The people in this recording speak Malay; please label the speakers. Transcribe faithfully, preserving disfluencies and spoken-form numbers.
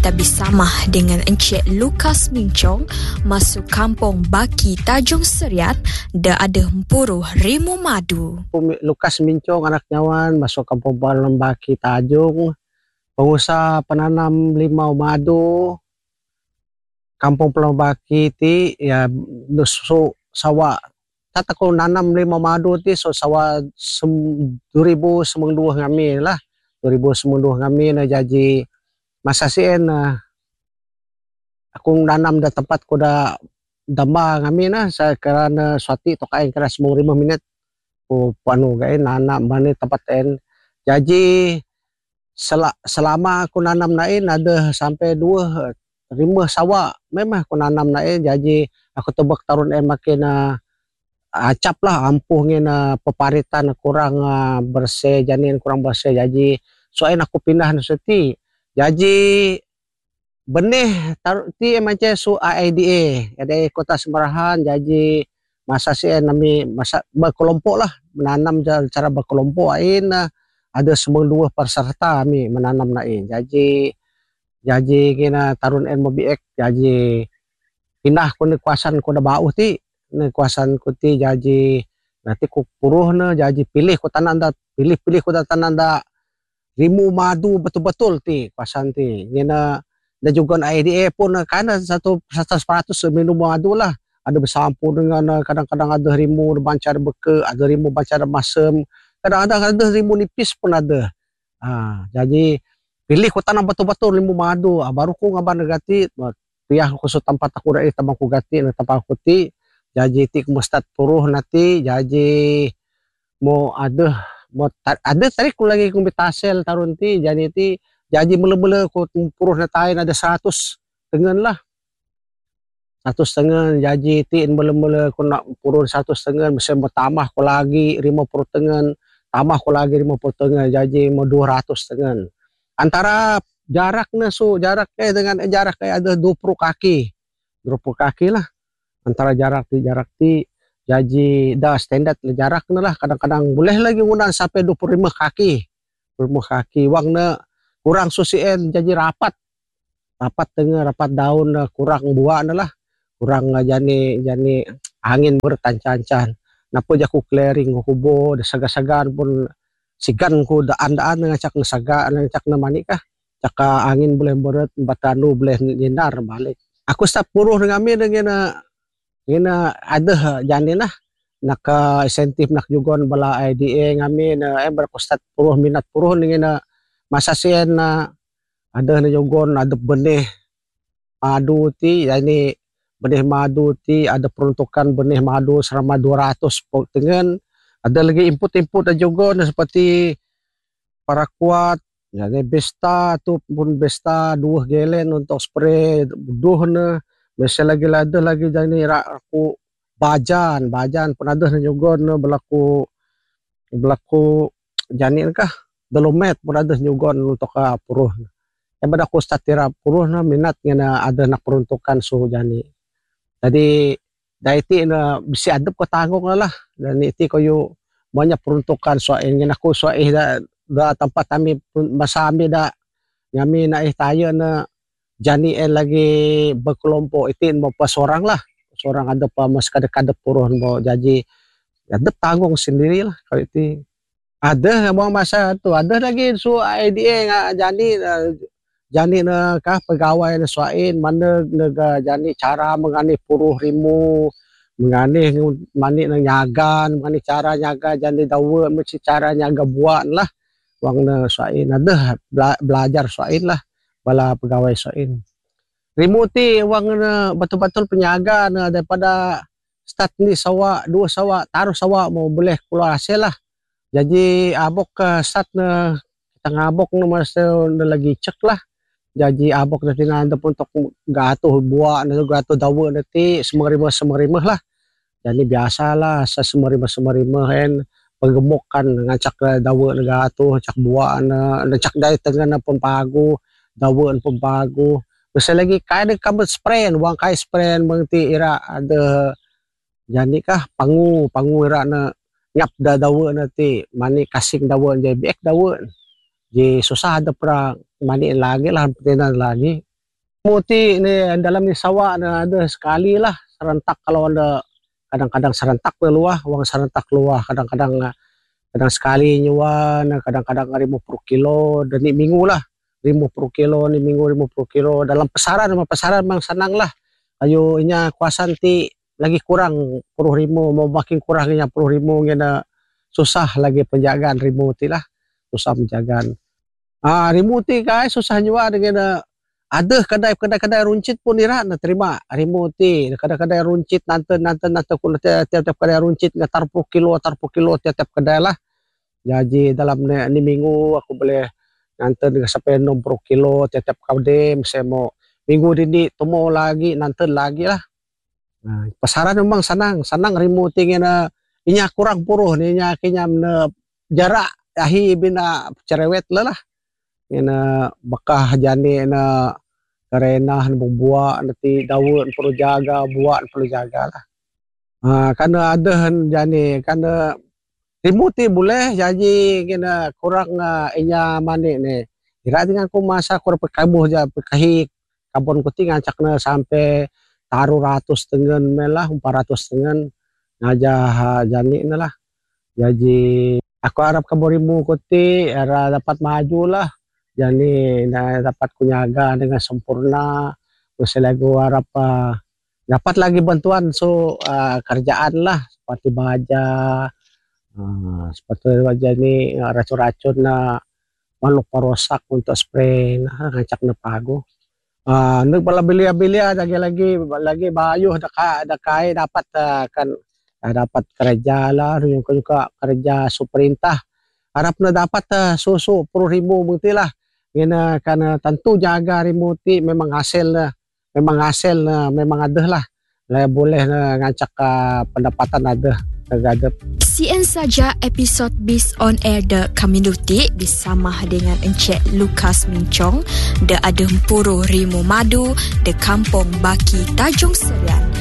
Speaker 1: kita bersama dengan Encik Lukas Mincong masuk kampung Baki Tanjung Seriat dah ada empuruh rimu madu.
Speaker 2: Lukas Mincong anak nyawan masuk kampung Baki Tanjung, pengusaha penanam limau madu. Kampung Pulau Baki ti ya so sawah tata ko nanam limau madu ti so sawah dua ribu sembilan ngami lah. dua ribu sembilan ngami na jadi masa sien uh, aku nanam da tempat ko da damba ngami na sa kerana suati to kain kera sembilan ribu minit ko panu gain nanam bani tempat en. Jadi sel selama aku nanam nain ada sampai dua lima sawah memang aku nanam nain. Jadi aku tebak tarun en makin uh, acap lah ampuh ngin peparitan kurang uh, bersih janin kurang bersih. Jadi soalnya aku pindah nuseti. Jadi benih taruh ti macam su A I D A ada Kota Semerahan. Jadi masa si nami masa berkelompok lah menanam cara berkelompok ain ada sembilan dua peserta kami menanam nain. Jadi jadi kena tarun en mobiek jadi pindah ku ni kuasan ku da bauh ti ni kuasan ku ti. Jadi nanti ku puruh na jadi pilih ku tanam da pilih-pilih ku da tanam da rimu madu betul-betul ti kuasan ti. Ngena dan juga A I D A pun kan satu seratus minum madu lah. Ada bersampur dengan kadang-kadang ada rimu bancar beke, ada rimu bancar masam, kadang-kadang ada rimu nipis pun ada. Ha, jadi pilih ku tanam betul-betul rimu madu. Ha, baru ku ngaban negati piyah ku su tempat aku rai tambang ku gati na tempat aku ti. Jadi ti ku mustad puruh nanti jadi mau ada mau ada tadi ku lagi kumbitasel tarun ti. Jadi ti jadi mula-mula ku puruh na tain ada seratus tengen lah. Seratus tengen. Jadi ti mula-mula ku nak puruh seratus tengen mesti bertambah ku lagi lima puluh tengen. Tambah ku lagi lima puluh tengen. Jadi mau dua ratus tengen. Antara jarak na su jarak eh dengan eh, jarak eh ada dua puluh kaki. dua puluh kaki lah. Antara jarak ti jarak ti. Jadi dah standar jarak na lah. Kadang-kadang boleh lagi ngundang sampai dua puluh lima kaki. dua puluh lima kaki. Wang na kurang susien jadi rapat. Rapat tengah rapat daun kurang buah na lah. Kurang jani jani angin bertancan-can. Napa jaku clearing ku kubo da saga-sagan pun sigan ku daan-daan dengan cak nasaga dengan cak na mani kah. Cak angin boleh beret batanu boleh nyinar balik. Aku start puruh dengan mi dengan ngina ada jani lah. Nak insentif nak juga bala I D A ngami na eh berkustat puruh minat puruh dengan masa sien na ada na juga ada benih madu ti. Yani benih madu ti ada peruntukan benih madu selama dua ratus tengen. Ada lagi input-input juga na seperti paraquat, yani Besta tu pun Besta dua gelen untuk spray duh na. Mesti lagi ada lagi jadi aku bajan, bajan pun ada na juga na berlaku berlaku jani kah dolomet pun ada juga untuk uh, puruh. Yang pada aku start tira puruh na minat ngena ada nak peruntukan suhu jani. Jadi dari ti na bisi adep ko tanggung lah. Dan iti ko yu banyak peruntukan soal ngena aku soal da, da tempat kami masa kami da ngami na eh tayo na jani en lagi berkelompok itin mo pa sorang lah. Sorang ada pa mas kadek-kadek puruh mo. Jadi adep tanggung sendiri lah kalau iti. Ada mga masa tu ada lagi su I D A nga jani uh, jani na kah pegawai na suain mana naga jani cara mengani puruh rimu mengani mani na nyagan mengani cara nyaga jani dawa mesti cara nyaga buat lah wang na suain ada bela, belajar suain lah bala pegawai suain. Rimu ti wang na betul-betul penyaga na daripada start ni sawah dua sawah taruh sawah mau boleh keluar hasil lah. Jadi abok ke start na kita ngabok na masa na lagi cek lah. Jadi abok na tinanda pun untuk gatuh buah na gatuh dawa nanti semerimah-semerimah lah. Jadi biasalah sa semerimah-semerimah kan penggemukkan ngacak dawa na gatuh cak buah na cak dari tengah na pun pagu dawa na pun pagu. Terus lagi kaya na kamu spray wang kaya spray mengti ira ada jadi kah pangu pangu ira na ngap da dawa nanti mani kasing dawa jadi biak dawa je susah ada pra mani lagi lah petinan lagi Muti ni dalam ni sawah na ada sekali lah serentak, kalau ada kadang-kadang serentak keluar, uang serentak keluar, kadang-kadang kadang sekali nyuan, kadang-kadang lima puluh kilo, dan ni minggu lah lima puluh kilo, ni minggu lima puluh kilo. Dalam pasaran, sama pasaran memang senang lah. Ayo inya kuasan ti lagi kurang puluh ribu, mau makin kurang inya puluh ribu, ngena susah lagi penjagaan rimu ti lah, susah penjagaan. Ah, rimu ti kai susah nyuan dengan ada kedai-kedai runcit pun ira na terima rimu ti, kedai-kedai runcit nanten nanten nanten kun tiap-tiap kedai runcit ngatar puluh kilo tar puluh kilo tiap-tiap kedai lah. Jadi dalam ni, ni minggu aku boleh nanten sampai enam puluh kilo tiap-tiap kedai, saya mau minggu ini temu lagi nanten lagi lah. Nah, pasaran memang senang, senang rimu ti ngena inya kurang puruh ni nya kinya jarak ahi bina cerewet lah lah. Ina bakah jani na karena buat nanti daun perlu jaga, buat perlu jaga lah. Ha, karena ada jani karena rimuti boleh jadi kena kurang uh, inya mani ni. Kira dengan aku masa kurang pekabuh je pekahi kabon kuting ngacakna sampai taruh ratus tengen melah empat ratus tengen ngajah jani ni lah. Jadi aku harap kabon rimu kuti era dapat maju lah. Jadi na dapat kunyaga dengan sempurna. Terus lagi harap uh, dapat lagi bantuan so uh, kerjaan lah seperti baja, uh, seperti baja ni uh, racun-racun na maluk parosak untuk spray nah ngacak na pago. Uh, Nag bala-bilia-bilia lagi-lagi lagi bayuh daka dakai dapat uh, kan uh, dapat kerja lah, yung juga kerja superintah. Harap na dapat uh, susu puluh ribu mungkin lah. Kena karena tentu jaga remote memang hasil na memang hasil na memang ada lah, lah boleh na ngacak uh, pendapatan ada ada.
Speaker 1: Sekian saja episod Bis On Air The Community bersama dengan Encik Lucas Mincong, The Adempuru Rimu Madu, The Kampung Baki Tanjung Serian.